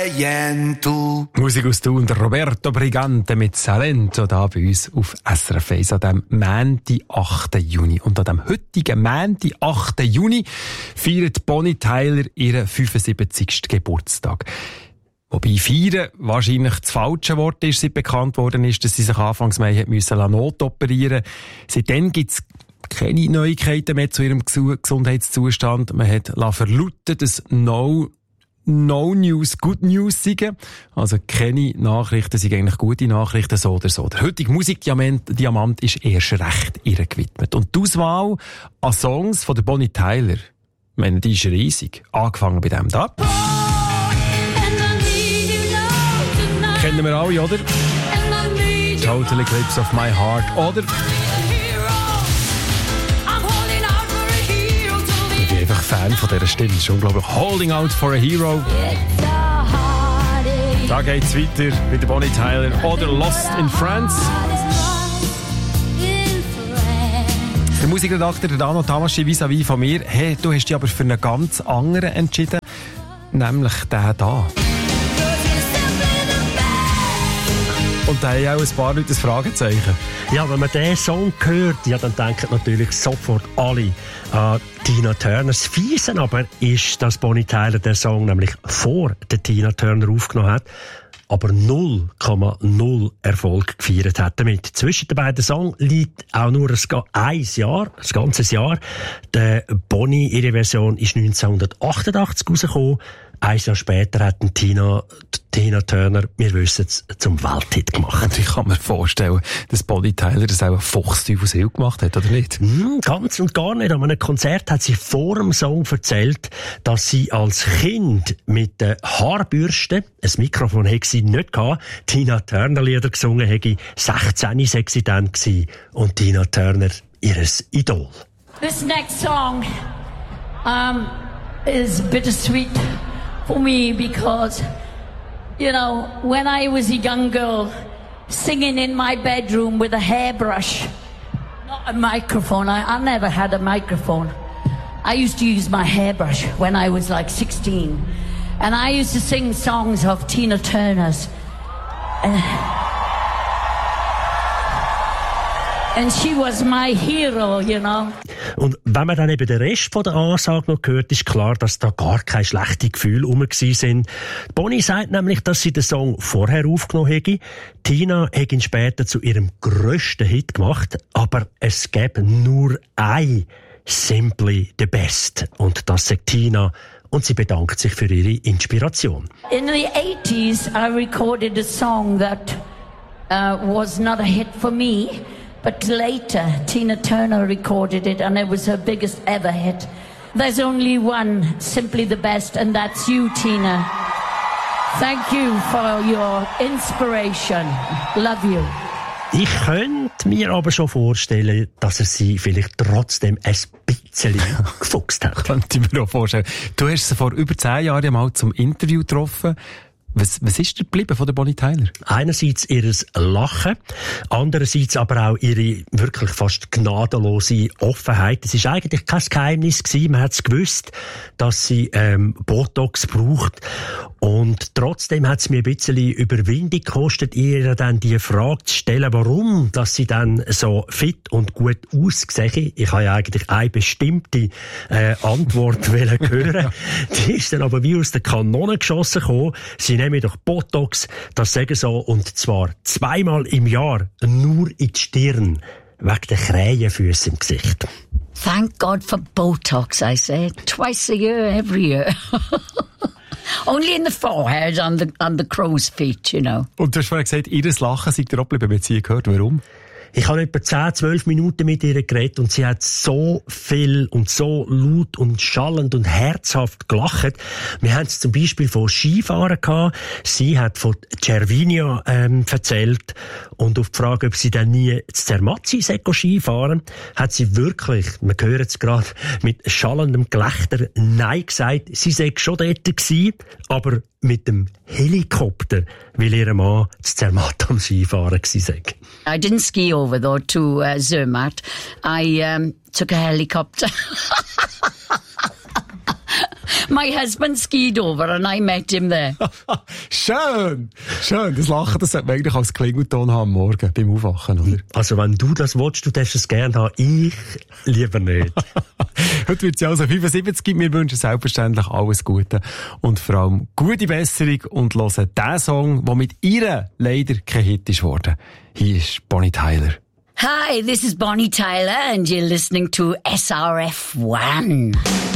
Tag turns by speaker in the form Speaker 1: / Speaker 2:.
Speaker 1: Salento.
Speaker 2: Musik aus Thun, der Roberto Brigante mit Salento, da bei uns auf SRF 1 an dem Montag, 8. Juni. Und an dem heutigen Montag, 8. Juni, feiert Bonnie Tyler ihren 75. Geburtstag. Wobei feiern wahrscheinlich das falsche Wort ist, seit bekannt worden ist, dass sie sich anfangs Mai notoperieren musste. Seitdem gibt's keine Neuigkeiten mehr zu ihrem Gesundheitszustand. Man hat verlauten, dass No News, Good News sagen. Also keine Nachrichten sind eigentlich gute Nachrichten, so oder so. Der heutige Musikdiamant ist erst recht ihr gewidmet. Und die Auswahl an Songs von der Bonnie Tyler, ich meine, die ist riesig. Angefangen bei dem da. Kennen wir alle, oder? Total Eclipse of My Heart, oder? Ich bin einfach Fan von dieser Stimme. Das ist unglaublich. Holding Out for a Hero. Da geht's weiter mit der Bonnie Tyler. Oder Lost in France. Der Musikredakteur Dano Tamaschi vis-à-vis von mir. Hey, du hast dich aber für einen ganz anderen entschieden. Nämlich den da. Und da haben auch ein paar Leute ein Fragezeichen.
Speaker 3: Ja, wenn man diesen Song hört, ja, dann denken natürlich sofort alle an Tina Turner. Das Fiese aber ist, dass Bonnie Tyler den Song nämlich vor der Tina Turner aufgenommen hat, aber 0,0 Erfolg gefeiert hat damit. Zwischen den beiden Songs liegt auch nur ein ganzes Jahr. Der Bonnie, ihre Version, ist 1988 rausgekommen. Ein Jahr später hat Tina Turner, wir wissen es, zum Welthit gemacht.
Speaker 2: Und ich kann mir vorstellen, dass Bonnie Tyler das auch ein Fuchsteufelshill gemacht hat, oder nicht?
Speaker 3: Ganz und gar nicht. An einem Konzert hat sie vor dem Song erzählt, dass sie als Kind mit der Haarbürste, ein Mikrofon hätte sie nicht gehabt, Tina Turner Lieder gesungen hätte, 16 sei sie dann gewesen, und Tina Turner ihres Idol.
Speaker 4: This next song is bittersweet for me because, you know, when I was a young girl singing in my bedroom with a hairbrush, not a microphone, I never had a microphone. I used to use my hairbrush when I was like 16. And I used to sing songs of Tina Turner's. And she was my hero, you know.
Speaker 3: Und wenn man dann eben den Rest von der Ansage noch hört, ist klar, dass da gar keine schlechten Gefühle rum sind. Bonnie sagt nämlich, dass sie den Song vorher aufgenommen hätte. Tina hat ihn später zu ihrem grössten Hit gemacht, aber es gäbe nur ein Simply the Best. Und das sagt Tina. Und sie bedankt sich für ihre Inspiration.
Speaker 4: In the 80s, I recorded a song that was not a hit for me. But later, Tina Turner recorded it, and it was her biggest ever hit. There's only one, Simply the Best, and that's you, Tina. Thank you for your inspiration. Love you.
Speaker 3: Ich könnte mir aber schon vorstellen, dass er sie vielleicht trotzdem ein bisschen gefuchst hat.
Speaker 2: Könnte ich mir auch vorstellen. Du hast sie vor über 10 Jahren mal zum Interview getroffen. Was ist dir geblieben von der Bonnie Tyler?
Speaker 3: Einerseits ihres Lachen, andererseits aber auch ihre wirklich fast gnadenlose Offenheit. Es ist eigentlich kein Geheimnis gewesen. Man hat es gewusst, dass sie Botox braucht. Und trotzdem hat es mir ein bisschen Überwindung gekostet, ihr dann die Frage zu stellen, warum dass sie dann so fit und gut aussehen. Ich habe ja eigentlich eine bestimmte Antwort hören. Die ist dann aber wie aus der Kanone geschossen gekommen. Sie nehmen doch Botox, das sagen so, und zwar 2-mal im Jahr, nur in die Stirn, wegen der Krähenfüße im Gesicht.
Speaker 5: Thank God for Botox, I said. Twice a year, every year. Only in the forehead, on the crow's feet, you know.
Speaker 2: Und du hast vorhin gesagt, ihr Lachen seid ihr auch geblieben, wenn sie gehört. Warum?
Speaker 3: Ich habe etwa 10-12 Minuten mit ihr geredet und sie hat so viel und so laut und schallend und herzhaft gelacht. Wir haben es zum Beispiel von Skifahren gehabt. Sie hat von Cervinia erzählt, und auf die Frage, ob sie dann nie zu Zermatt Skifahren, hat sie wirklich, wir hören es gerade, mit schallendem Gelächter Nein gesagt. Sie sei schon dort gewesen, aber mit dem Helikopter, weil ihr Mann zu Zermatt am Skifahren war.
Speaker 5: I didn't ski over though to Zermatt. I took a helicopter. My husband skied over and I met him there.
Speaker 2: Schön. Das Lachen, das sollte man eigentlich als Klingelton haben am Morgen beim Aufwachen, oder?
Speaker 3: Also wenn du das willst, du darfst es gerne haben. Ich lieber nicht.
Speaker 2: Heute wird sie also 75. Wir wünschen selbstverständlich alles Gute und vor allem gute Besserung und hören den Song, der mit ihr leider kein Hit ist worden. Hier ist Bonnie Tyler.
Speaker 5: Hi, this is Bonnie Tyler and you're listening to SRF1.